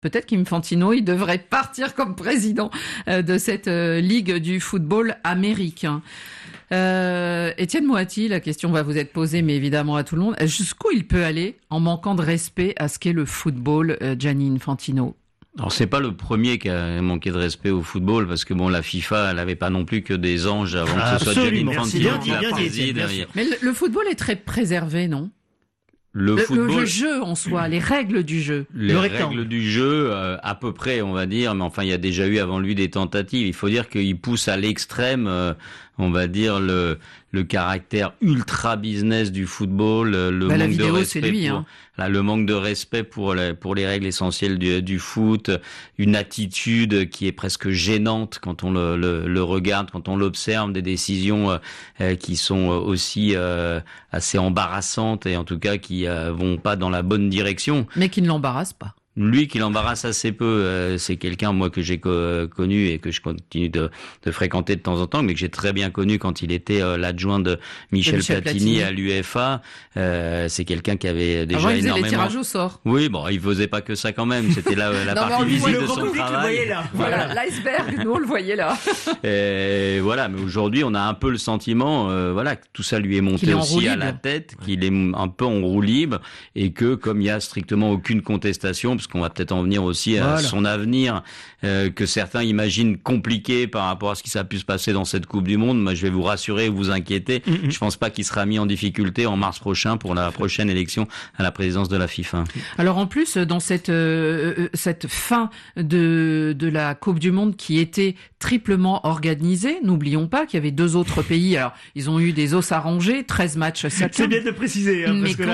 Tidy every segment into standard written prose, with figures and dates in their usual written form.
Peut-être qu'Infantino, il devrait partir comme président de cette ligue du football américain. Étienne Moati, la question va vous être posée, mais évidemment à tout le monde. Jusqu'où il peut aller en manquant de respect à ce qu'est le football, Gianni Infantino? Alors c'est pas le premier qui a manqué de respect au football, parce que bon, la FIFA, elle avait pas non plus que des anges avant que ce soit Gianni Infantino qui la préside. Mais le football est très préservé, non? Le football, le jeu en soi, les règles du jeu. Les règles du jeu, à peu près, on va dire, mais enfin, il y a déjà eu avant lui des tentatives. Il faut dire qu'il pousse à l'extrême, on va dire, le caractère ultra business du football, le manque de respect lui, le manque de respect pour les règles essentielles du foot, une attitude qui est presque gênante quand on le regarde, quand on l'observe, des décisions qui sont aussi assez embarrassantes et en tout cas qui vont pas dans la bonne direction. Mais qui ne l'embarrassent pas. Lui qui l'embarrasse assez peu, c'est quelqu'un moi que j'ai connu et que je continue de fréquenter de temps en temps, mais que j'ai très bien connu quand il était l'adjoint de Michel Platini à l'UEFA. C'est quelqu'un qui avait déjà avant, il énormément. faisait les tirages au sort. Oui, bon, il faisait pas que ça quand même. C'était la partie visible de son travail. Là. Voilà, l'iceberg, nous on le voyait là. Et voilà, mais aujourd'hui on a un peu le sentiment, que tout ça lui est monté aussi à la tête, qu'il est un peu en roue libre et que comme il y a strictement aucune contestation, parce qu'on va peut-être en venir aussi à son avenir, que certains imaginent compliqué par rapport à ce qui s'est pu se passer dans cette Coupe du Monde. Moi, je vais vous rassurer, vous inquiéter. Je pense pas qu'il sera mis en difficulté en mars prochain pour la prochaine élection à la présidence de la FIFA. Alors en plus, dans cette fin de la Coupe du Monde qui était triplement organisée, n'oublions pas qu'il y avait 2 autres pays. Alors, ils ont eu des os à ronger, 13 matchs chacun. C'est bien de le préciser, mais parce que quand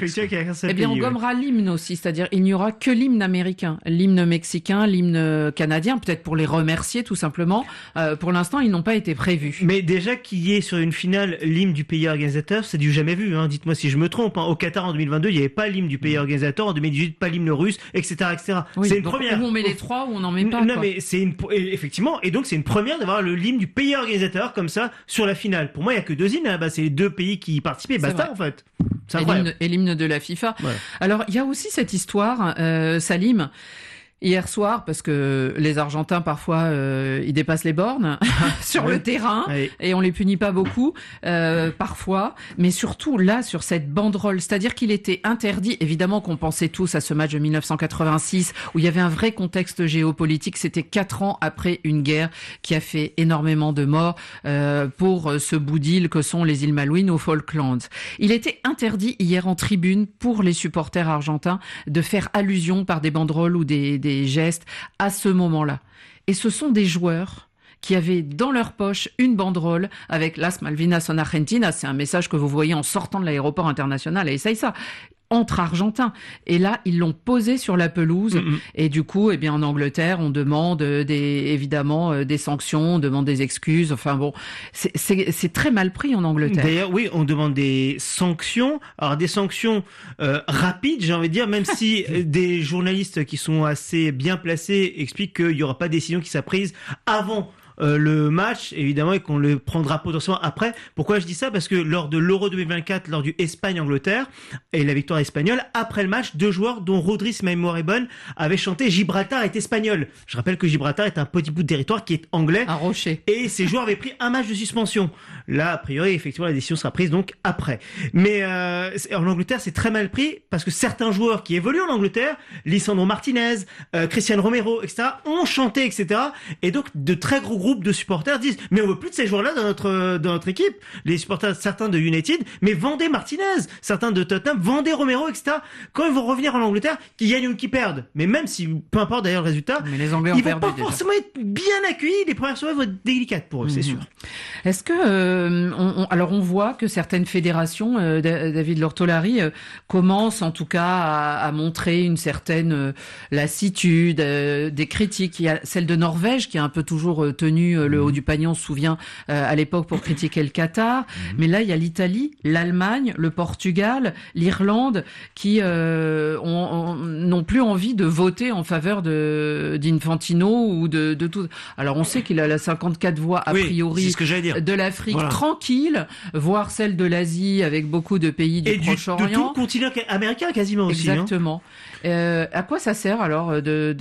même, on gommera l'hymne aussi, c'est-à-dire il n'y aura que l'hymne américain, l'hymne mexicain, l'hymne canadien, peut-être pour les remercier tout simplement. Pour l'instant, ils n'ont pas été prévus. Mais déjà qu'il y ait sur une finale l'hymne du pays organisateur, c'est du jamais vu. Dites-moi si je me trompe. Au Qatar en 2022, il n'y avait pas l'hymne du pays organisateur. En 2018, pas l'hymne russe, etc., etc. Oui, c'est une première. Où on met les 3 ou on n'en met pas. Non, mais effectivement, et donc c'est une première d'avoir l'hymne du pays organisateur comme ça sur la finale. Pour moi, il y a que 2 hymnes. C'est les 2 pays qui participaient. Basta en fait. C'est incroyable. Et l'hymne de la FIFA. Ouais. Alors, il y a aussi cette histoire, Salim. Hier soir, parce que les Argentins parfois ils dépassent les bornes sur le terrain et on les punit pas beaucoup parfois, mais surtout là sur cette banderole, c'est-à-dire qu'il était interdit, évidemment qu'on pensait tous à ce match de 1986 où il y avait un vrai contexte géopolitique, c'était 4 ans après une guerre qui a fait énormément de morts pour ce bout d'île que sont les îles Malouines aux Falklands. Il était interdit hier en tribune pour les supporters argentins de faire allusion par des banderoles ou des gestes à ce moment-là. Et ce sont des joueurs qui avaient dans leur poche une banderole avec Las Malvinas en Argentina. C'est un message que vous voyez en sortant de l'aéroport international à Ezeiza, entre Argentins. Et là, ils l'ont posé sur la pelouse. Et du coup, en Angleterre, on demande évidemment des sanctions, on demande des excuses. Enfin bon, c'est très mal pris en Angleterre. D'ailleurs, oui, on demande des sanctions. Alors des sanctions rapides, j'ai envie de dire, même si des journalistes qui sont assez bien placés expliquent qu'il n'y aura pas de décision qui sera prise avant le match, évidemment, et qu'on le prendra potentiellement après. Pourquoi je dis ça? Parce que lors de l'Euro 2024, lors du Espagne-Angleterre, et la victoire espagnole, après le match, 2 joueurs, dont Rodri Smaïmoribon, avaient chanté Gibraltar est espagnol. Je rappelle que Gibraltar est un petit bout de territoire qui est anglais. Un rocher. Et ces joueurs avaient pris un match de suspension. Là, a priori, effectivement, la décision sera prise donc après. Mais en Angleterre, c'est très mal pris parce que certains joueurs qui évoluent en Angleterre, Lisandro Martinez, Cristian Romero, etc., ont chanté, etc. Et donc, de très gros groupes de supporters disent mais on veut plus de ces joueurs-là dans notre équipe. Les supporters, certains de United, mais vendez Martinez, certains de Tottenham, vendez Romero, etc. Quand ils vont revenir en Angleterre, qu'ils gagnent ou qu'ils perdent, mais même si peu importe d'ailleurs le résultat, mais les Anglais ont ils vont perdu pas déjà. forcément être bien accueillis. Les premières semaines vont être délicates pour eux, c'est sûr. Est-ce que alors on voit que certaines fédérations, David Lortolari, commencent en tout cas à montrer une certaine lassitude, des critiques. Il y a celle de Norvège qui a un peu toujours tenu le haut du panier, on se souvient à l'époque pour critiquer le Qatar, mais là il y a l'Italie, l'Allemagne, le Portugal, l'Irlande qui n'ont plus envie de voter en faveur d'Infantino ou de tout. Alors on sait qu'il a la 54 voix a priori de l'Afrique tranquille, voire celle de l'Asie avec beaucoup de pays du Proche-Orient. Et de tout le continent américain quasiment aussi. Exactement. À quoi ça sert alors